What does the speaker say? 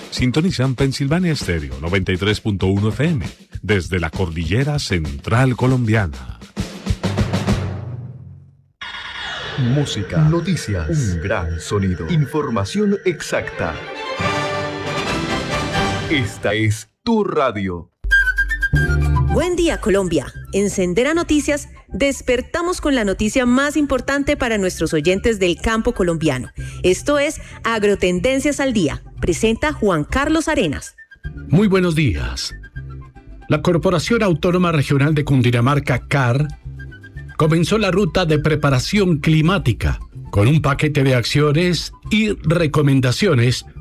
Sintonizan Pensilvania Stereo 93.1 FM desde la cordillera central colombiana. Música, noticias, un gran sonido, información exacta. Esta es tu radio. Buen día, Colombia. En Sendera Noticias despertamos con la noticia más importante para nuestros oyentes del campo colombiano. Esto es Agrotendencias al Día. Presenta Juan Carlos Arenas. Muy buenos días. La Corporación Autónoma Regional de Cundinamarca, CAR, comenzó la ruta de preparación climática con un paquete de acciones y recomendaciones